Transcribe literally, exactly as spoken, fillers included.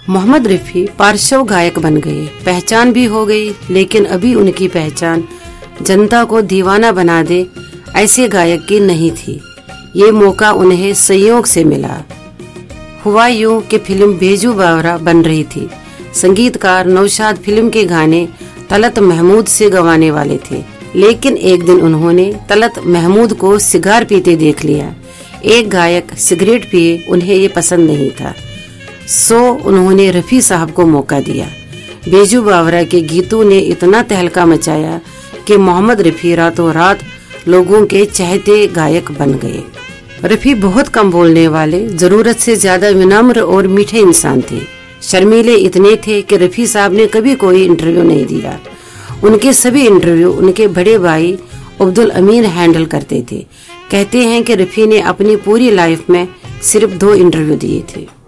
मोहम्मद रफी पार्श्व गायक बन गए, पहचान भी हो गई, लेकिन अभी उनकी पहचान जनता को दीवाना बना दे ऐसे गायक की नहीं थी। ये मौका उन्हें संयोग से मिला। हुआ यूं कि फिल्म बेजू बावरा बन रही थी। संगीतकार नौशाद फिल्म के गाने तलत महमूद से गवाने वाले थे, लेकिन एक दिन उन्होंने तलत महमूद को सिगार पीते देख लिया। एक गायक सिगरेट पिए उन्हें ये पसंद नहीं था, सो उन्होंने रफी साहब को मौका दिया। बेजू बावरा के गीतों ने इतना तहलका मचाया कि मोहम्मद रफी रातों रात लोगों के चहेते गायक बन गए। रफी बहुत कम बोलने वाले, जरूरत से ज्यादा विनम्र और मीठे इंसान थे। शर्मीले इतने थे कि रफी साहब ने कभी कोई इंटरव्यू नहीं दिया। उनके सभी इंटरव्यू उनके बड़े भाई अब्दुल अमीन हैंडल करते थे। कहते हैं कि रफी ने अपनी पूरी लाइफ में सिर्फ दो इंटरव्यू दिए थे।